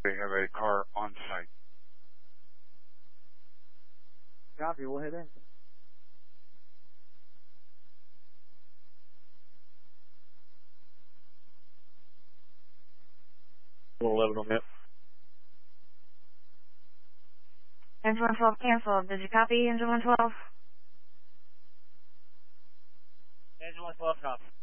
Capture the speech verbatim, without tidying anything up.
They have a car on site. Copy, we'll head in. one eleven on that. Engine one twelve canceled. Did you copy Engine one twelve? Engine one twelve, copy.